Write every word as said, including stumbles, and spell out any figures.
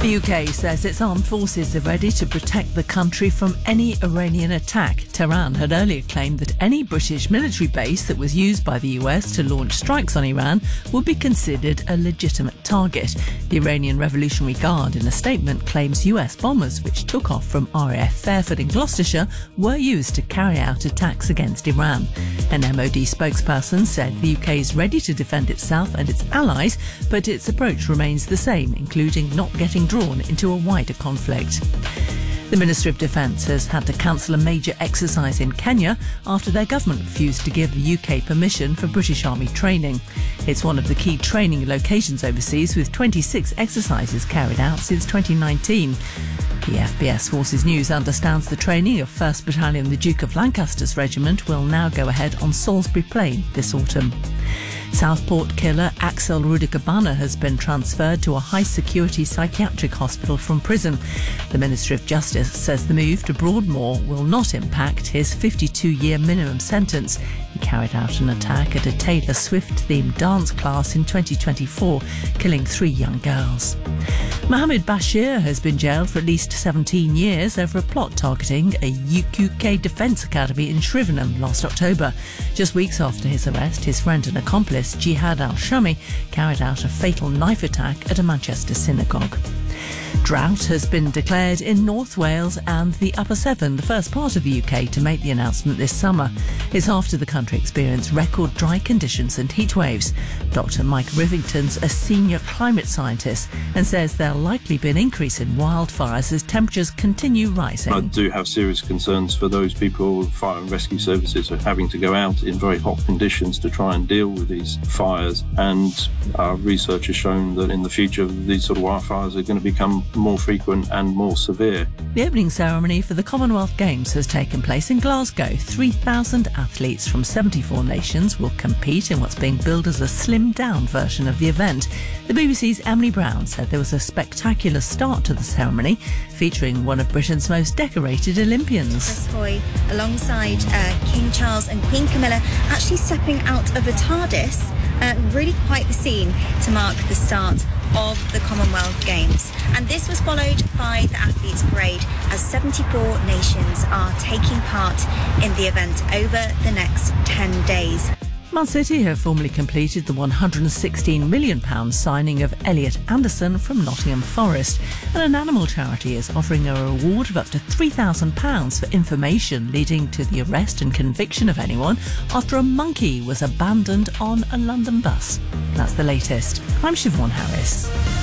The U K says its armed forces are ready to protect the country from any Iranian attack. Tehran had earlier claimed that any British military base that was used by the U S to launch strikes on Iran would be considered a legitimate target. The Iranian Revolutionary Guard, in a statement, claims U S bombers, which took off from R A F Fairford in Gloucestershire, were used to carry out attacks against Iran. An M O D spokesperson said the U K is ready to defend itself and its allies, but its approach remains the same, including not getting drawn into a wider conflict. The Ministry of Defence has had to cancel a major exercise in Kenya after their government refused to give the U K permission for British Army training. It's one of the key training locations overseas, with twenty-six exercises carried out since twenty nineteen. The F B S Forces News understands the training of first Battalion the Duke of Lancaster's regiment will now go ahead on Salisbury Plain this autumn. Southport killer Axel Rudikabana has been transferred to a high-security psychiatric hospital from prison. The Ministry of Justice says the move to Broadmoor will not impact his fifty-two-year minimum sentence. He carried out an attack at a Taylor Swift-themed dance class in twenty twenty-four, killing three young girls. Mohammed Bashir has been jailed for at least seventeen years over a plot targeting a U K Defence Academy in Shrivenham last October. Just weeks after his arrest, his friend and accomplice Jihad al-Shami carried out a fatal knife attack at a Manchester synagogue. Drought has been declared in North Wales and the Upper Severn, the first part of the U K to make the announcement this summer. It's after the country experienced record dry conditions and heat waves. Doctor Mike Rivington's a senior climate scientist and says there'll likely be an increase in wildfires as temperatures continue rising. I do have serious concerns for those people. Fire and rescue services are having to go out in very hot conditions to try and deal with these fires, and our research has shown that in the future these sort of wildfires are going to become more frequent and more severe. The opening ceremony for the Commonwealth Games has taken place in Glasgow. three thousand athletes from seventy-four nations will compete in what's being billed as a slimmed-down version of the event. The B B C's Emily Brown said there was a spectacular start to the ceremony, featuring one of Britain's most decorated Olympians. Chris Hoy, alongside uh, King Charles and Queen Camilla, actually stepping out of a TARDIS. Uh, really quite the scene to mark the start of the Commonwealth Games. And this was followed by the Athletes Parade, as seventy-four nations are taking part in the event over the next ten days. Man City have formally completed the one hundred sixteen million pounds signing of Elliot Anderson from Nottingham Forest, and an animal charity is offering a reward of up to three thousand pounds for information leading to the arrest and conviction of anyone after a monkey was abandoned on a London bus. That's the latest. I'm Siobhan Harris.